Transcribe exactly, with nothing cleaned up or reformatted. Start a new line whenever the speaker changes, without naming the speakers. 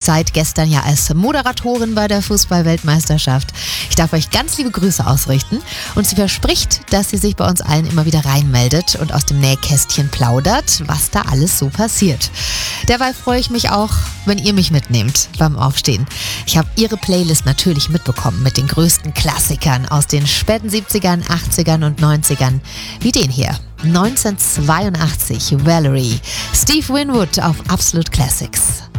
seit gestern ja als Moderatorin bei der Fußball-Weltmeisterschaft. Ich darf euch ganz liebe Grüße ausrichten und sie verspricht, dass sie sich bei uns allen immer wieder reinmeldet und aus dem Nähkästchen plaudert, was da alles so passiert. Derweil freue ich mich auch, wenn ihr mich mitnehmt beim Aufstehen. Ich habe ihre Playlist natürlich mitbekommen mit den größten Klassikern aus den späten siebzigern, achtzigern und neunzigern, wie den hier. neunzehnhundertzweiundachtzig, Valerie, Steve Winwood auf Absolute Classics.